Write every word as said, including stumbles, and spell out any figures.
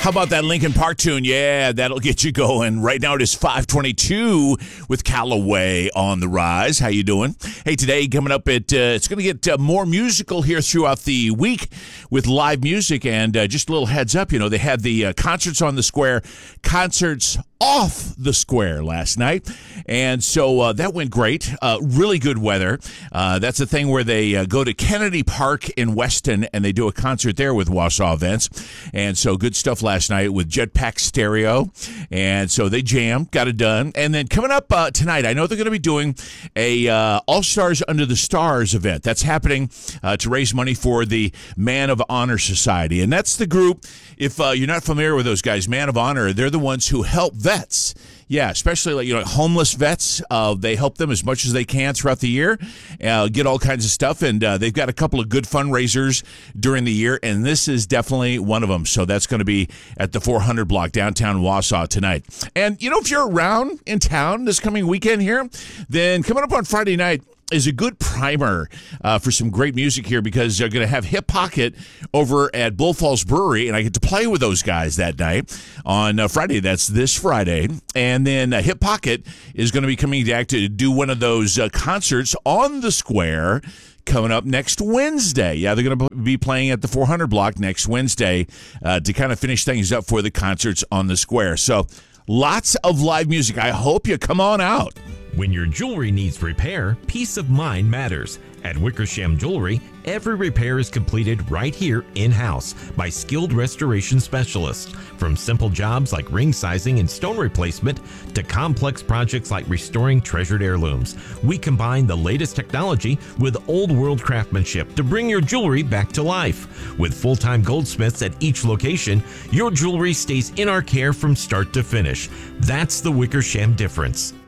How about that Linkin Park tune? Yeah, that'll get you going. Right now it is five twenty-two with Callaway on the rise. How you doing? Hey, today coming up, it, uh, it's going to get uh, more musical here throughout the week with live music. And uh, just a little heads up, you know, they had the uh, Concerts on the Square, Concerts Off the Square last night. And so uh, that went great. Uh, really good weather. Uh, that's the thing where they uh, go to Kennedy Park in Weston and they do a concert there with Wausau Events. And so good stuff last night with Jetpack Stereo. And so they jammed, got it done. And then coming up uh, tonight, I know they're going to be doing a uh, All Stars Under the Stars event. That's happening uh, to raise money for the Man of Honor Society. And that's the group, if uh, you're not familiar with those guys, Man of Honor, they're the ones who help vets. Yeah, especially like you know homeless vets. Uh, they help them as much as they can throughout the year, uh, get all kinds of stuff, and uh, they've got a couple of good fundraisers during the year, and this is definitely one of them. So that's going to be at the four hundred block downtown Wausau tonight. And you know, if you're around in town this coming weekend here, then coming up on Friday night is a good primer uh, for some great music here because they're going to have Hip Pocket over at Bull Falls Brewery, and I get to play with those guys that night on uh, Friday. That's this Friday. And then uh, Hip Pocket is going to be coming back to do one of those uh, concerts on the Square coming up next Wednesday. Yeah, they're going to be playing at the four hundred block next Wednesday uh, to kind of finish things up for the Concerts on the Square. So lots of live music. I hope you come on out. When your jewelry needs repair, peace of mind matters. At Wickersham Jewelry, every repair is completed right here in-house by skilled restoration specialists. From simple jobs like ring sizing and stone replacement to complex projects like restoring treasured heirlooms, we combine the latest technology with old-world craftsmanship to bring your jewelry back to life. With full-time goldsmiths at each location, your jewelry stays in our care from start to finish. That's the Wickersham difference.